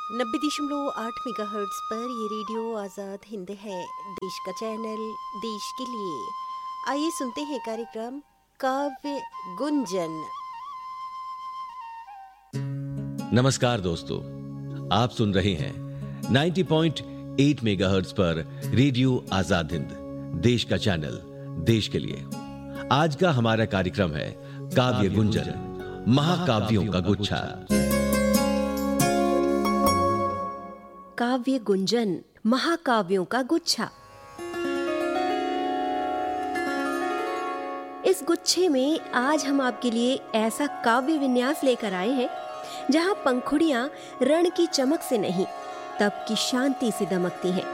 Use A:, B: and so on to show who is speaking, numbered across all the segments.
A: 90.8 megahertz पर ये radio Azad Hind है, देश का चैनल, देश के लिए। आइए सुनते हैं कार्यक्रम काव्य गुंजन।
B: नमस्कार दोस्तों, आप सुन रहे हैं 90.8 मेगाहर्ट्ज़ पर रेडियो आज़ाद हिंद, देश का चैनल, देश के लिए। आज का हमारा कार्यक्रम है काव्य गुंजन, महाकाव्यों का गुच्छा।
A: काव्य गुंजन, महाकाव्यों का गुच्छा। इस गुच्छे में आज हम आपके लिए ऐसा काव्य विन्यास लेकर आए हैं जहां पंखुड़ियां रण की चमक से नहीं, तप की शांति से दमकती हैं।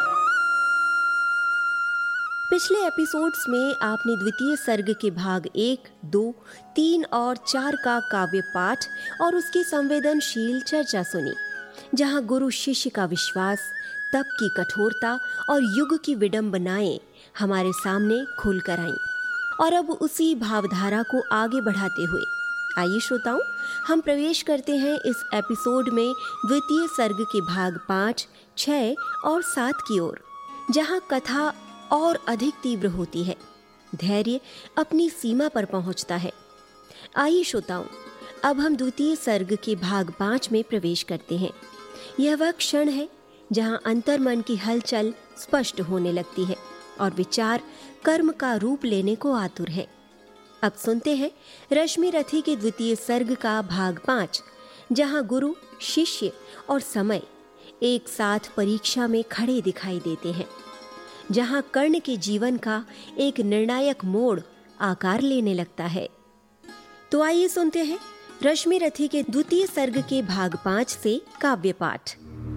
A: पिछले एपिसोड्स में आपने द्वितीय सर्ग के भाग 1, 2, 3 और 4 का काव्य पाठ और उसकी संवेदनशील चर्चा सुनी, जहां गुरु शिष्य का विश्वास, तप की कठोरता और युग की विडंबनाएं हमारे सामने खुलकर आईं। और अब उसी भावधारा को आगे बढ़ाते हुए आइए श्रोताओं, हम प्रवेश करते हैं इस एपिसोड में द्वितीय सर्ग के भाग 5, 6 और 7 की ओर, जहां कथा और अधिक तीव्र होती है, धैर्य अपनी सीमा पर पहुंचता है। आइए श्रोताओं, अब हम द्वितीय सर्ग के भाग 5 में प्रवेश करते हैं। यह वह क्षण है जहां अंतर्मन की हलचल स्पष्ट होने लगती है और विचार कर्म का रूप लेने को आतुर है। अब सुनते हैं रश्मि रथी के द्वितीय सर्ग का भाग 5, जहां गुरु, शिष्य और समय एक साथ परीक्षा में खड़े दिखाई देते हैं, जहां कर्ण के जीवन का एक निर्णायक मोड़ आकार लेने लगता है। तो आइए सुनते हैं रश्मि रथी के द्वितीय सर्ग के भाग 5 से काव्य पाठ।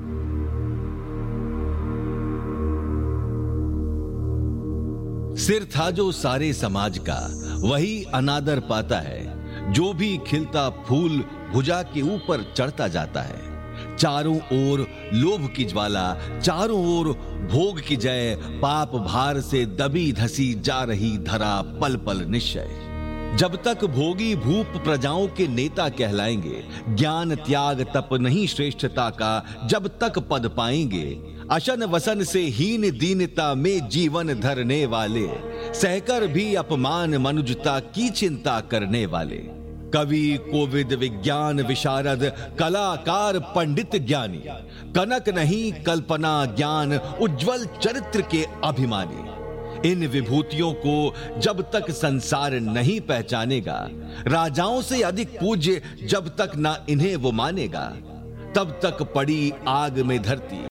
B: सिर था जो सारे समाज का, वही अनादर पाता है। जो भी खिलता फूल भुजा के ऊपर चढ़ता जाता है। चारों ओर लोभ की ज्वाला, चारों ओर भोग की जय, पाप भार से दबी धसी जा रही धरा पल पल निश्चय। जब तक भोगी भूप प्रजाओं के नेता कहलाएंगे, ज्ञान त्याग तप नहीं श्रेष्ठता का जब तक पद पाएंगे। अशन वसन से हीन दीनता में जीवन धरने वाले, सहकर भी अपमान मनुजता की चिंता करने वाले। कवि कोविद विज्ञान विशारद, कलाकार पंडित ज्ञानी, कनक नहीं कल्पना ज्ञान, उज्जवल चरित्र के अभिमानी। इन विभूतियों को जब तक संसार नहीं पहचानेगा, राजाओं से अधिक पूज्य जब तक ना इन्हें वो मानेगा, तब तक पड़ी आग में धरती,